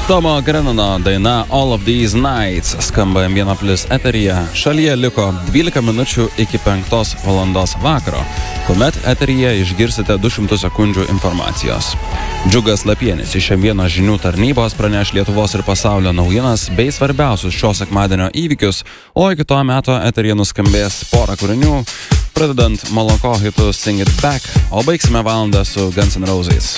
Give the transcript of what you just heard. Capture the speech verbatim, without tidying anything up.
Tomo Grenano daina All of These Nights skamba M vienas plius eteryje. Šalyje liko dvylika minučių iki penktos valandos vakaro, kuomet eteryje išgirsite du šimtus sekundžių informacijos. Džiugas Lapienis iš M vienas žinių tarnybos praneš Lietuvos ir pasaulio naujienas bei svarbiausius šio sekmadienio įvykius, o iki to meto eteryje nuskambės porą kūrinių, pradedant Maloko hitu Sing It Back, o baigsime valandą su Guns N' Roses.